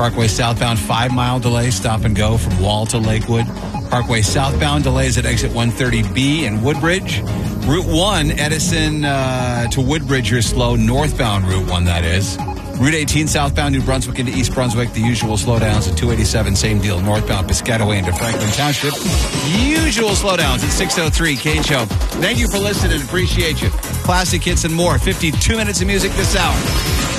Parkway southbound 5-mile delay, stop and go from Wall to Lakewood. Parkway southbound delays at exit 130B in Woodbridge. Route 1, Edison to Woodbridge, you're slow. Northbound Route 1, that is. Route 18 southbound New Brunswick into East Brunswick, the usual slowdowns at 287, same deal. Northbound Piscataway into Franklin Township. Usual slowdowns at 603 Kane Show. Thank you for listening. Appreciate you. Classic hits and more. 52 minutes of music this hour.